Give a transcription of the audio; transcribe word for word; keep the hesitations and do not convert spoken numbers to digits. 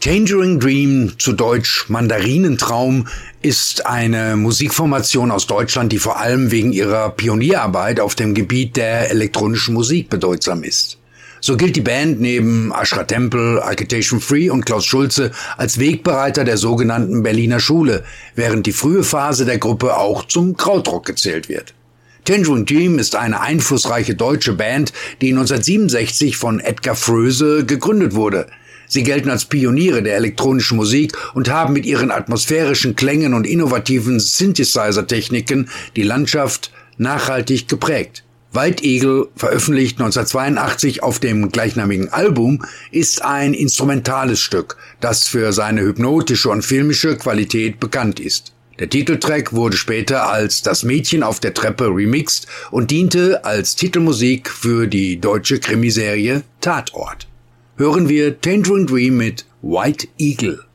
Tangerine Dream, zu Deutsch Mandarinentraum, ist eine Musikformation aus Deutschland, die vor allem wegen ihrer Pionierarbeit auf dem Gebiet der elektronischen Musik bedeutsam ist. So gilt die Band neben Ashra Temple, Arcitation Free und Klaus Schulze als Wegbereiter der sogenannten Berliner Schule, während die frühe Phase der Gruppe auch zum Krautrock gezählt wird. Tangerine Dream ist eine einflussreiche deutsche Band, die neunzehnhundertsiebenundsechzig von Edgar Froese gegründet wurde. Sie gelten als Pioniere der elektronischen Musik und haben mit ihren atmosphärischen Klängen und innovativen Synthesizer-Techniken die Landschaft nachhaltig geprägt. White Eagle, veröffentlicht neunzehnhundertzweiundachtzig auf dem gleichnamigen Album, ist ein instrumentales Stück, das für seine hypnotische und filmische Qualität bekannt ist. Der Titeltrack wurde später als Das Mädchen auf der Treppe remixed und diente als Titelmusik für die deutsche Krimiserie Tatort. Hören wir Tangerine Dream mit White Eagle.